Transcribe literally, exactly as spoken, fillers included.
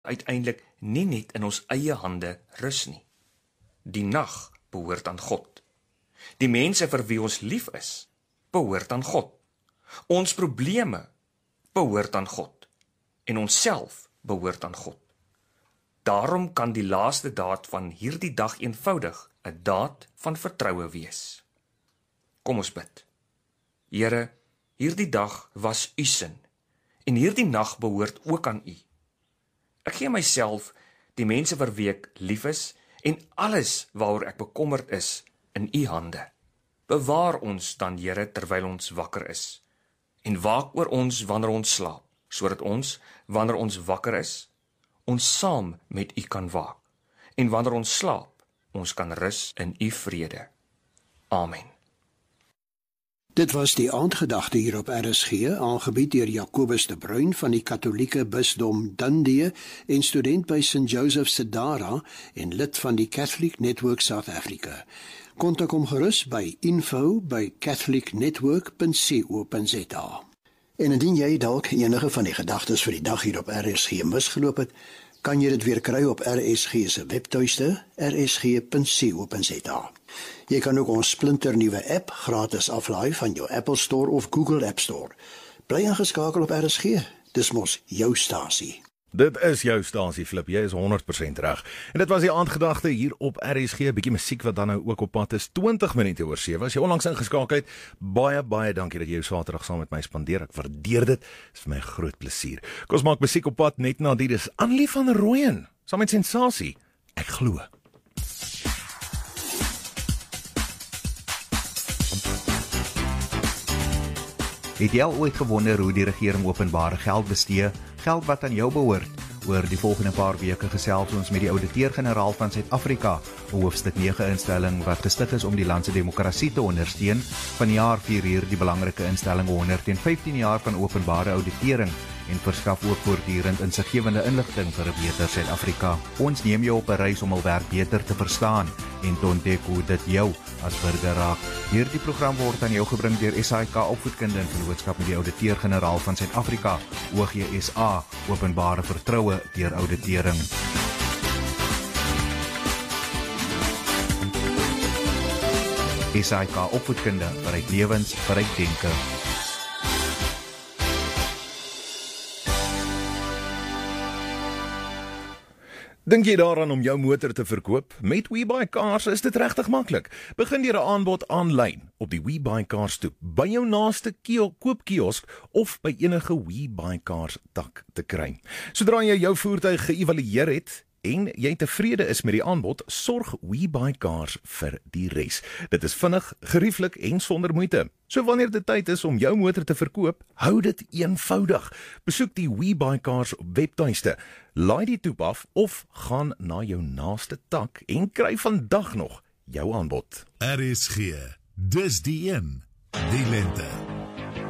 uiteindelik nie net in ons eie hande rus nie. Die nag behoort aan God. Die mense vir wie ons lief is, behoort aan God. Ons probleme behoort aan God. En onsself behoort aan God. Daarom kan die laaste daad van hierdie dag eenvoudig 'n daad van vertroue wees. Kom ons bid. Here, hierdie dag was u sin, en hierdie nag behoort ook aan u. Ek gee myself, die mense vir wie ek lief is, en alles waaroor ek bekommerd is, in u hande. Bewaar ons dan, Here, terwyl ons wakker is, en waak oor ons wanneer ons slaap, sodat ons, wanneer ons wakker is, ons saam met u kan waak, en wanneer ons slaap, ons kan rus in u vrede. Amen. Dit was die aandgedagte hier op R S G, aangebied deur Jacobus de Bruin van die Katholieke Bisdom Dundee en student by Saint Joseph Sedara en lid van die Catholic Network South Africa. Kontak hom gerus by info by catholic network punt co punt za. En indien jy dalk enige van die gedagtes vir die dag hier op R S G misgeloop het, kan jy dit weer kry op R S G se webtuiste r s g punt co punt za. Jy kan ook ons splinternuwe app gratis aflaai van jou Apple Store of Google App Store. Bly ingeskakel op R S G, dis mos jou stasie. Dit is jou stasie, Flip, jy is honderd persent reg. En dit was die aandgedagte hier op R S G, 'n bietjie musiek wat dan nou ook op pad is, twintig minute oor sewe. As jy onlangs ingeskakel het, baie, baie dankie dat jy jou Saterdag saam met my spandeer. Ek waardeer dit, dit is vir my 'n groot plesier. Kom ons maak musiek op pad net na die, dis Annelie van Rooyen, saam met Sensasie, Ek Glo. Het jy al ooit gewonder hoe die regering openbare geld bestee, geld wat aan jou behoort? Oor die volgende paar weke gesels ons met die ouditeur-generaal van Suid-Afrika, 'n hoofstuk nege instelling wat gestig is om die land se demokrasie te ondersteun. Vanjaar vier hier die belangrike instelling honderd en vyftien jaar van openbare auditering en verskaf ook voortdurend insiggewende inligting vir 'n beter Suid-Afrika. Ons neem jou op 'n reis om hul werk beter te verstaan en te ontdek hoe dit jou as burger raak. Hierdie program word aan jou gebring deur S A I K Opvoedkunde in vennootskap met die ouditeur-generaal van Suid-Afrika, O G S A, openbare vertroue deur auditering. S A I K Opvoedkunde, bereik lewens, bereik denke. Dink jy daaraan om jou motor te verkoop? Met WeBuyCars is dit regtig maklik. Begin deur 'n aanbod aanlyn op die WeBuyCars toep, by jou naaste kio- koopkiosk of by enige WeBuyCars tak te kry. Sodra jy jou voertuig geëvalueer het en jy tevrede is met die aanbod, sorg WeBuyCars vir die res. Dit is vinnig, gerieflik en sonder moeite. So wanneer dit tyd is om jou motor te verkoop, hou dit eenvoudig. Besoek die WeBuyCars webtuiste, laai die toep af of gaan na jou naaste tak en kry vandag nog jou aanbod. R S G, dis die een, die lente.